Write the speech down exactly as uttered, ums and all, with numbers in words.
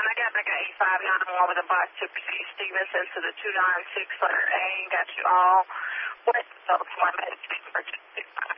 I got back at eight five nine one with a box to proceed Stevenson to the two nine six letter A and got you all. What else? My medication for